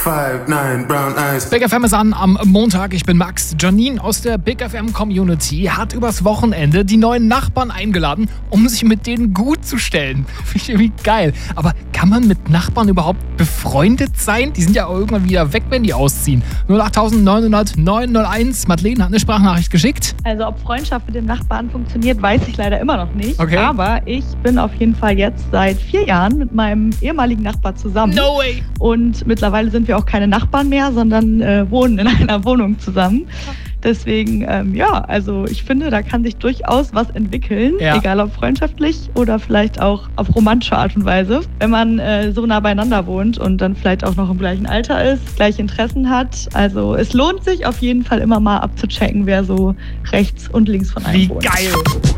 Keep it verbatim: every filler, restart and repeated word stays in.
five nine brown eyes. Big F M ist an am Montag. Ich bin Max. Janine aus der Big F M Community hat übers Wochenende die neuen Nachbarn eingeladen, um sich mit denen gut zu stellen. Finde ich irgendwie geil. Aber kann man mit Nachbarn überhaupt befreundet sein? Die sind ja auch irgendwann wieder weg, wenn die ausziehen. null acht neun null neun null eins. Madeleine hat eine Sprachnachricht geschickt. Also ob Freundschaft mit dem Nachbarn funktioniert, weiß ich leider immer noch nicht. Okay. Aber ich bin auf jeden Fall jetzt seit vier Jahren mit meinem ehemaligen Nachbar zusammen. No way! Und mittlerweile sind wir auch keine Nachbarn mehr, sondern äh, wohnen in einer Wohnung zusammen. Deswegen, ähm, ja, also ich finde, da kann sich durchaus was entwickeln, Ja. egal ob freundschaftlich oder vielleicht auch auf romantische Art und Weise. Wenn man äh, so nah beieinander wohnt und dann vielleicht auch noch im gleichen Alter ist, gleiche Interessen hat. Also es lohnt sich auf jeden Fall immer mal abzuchecken, wer so rechts und links von einem Wie wohnt. geil!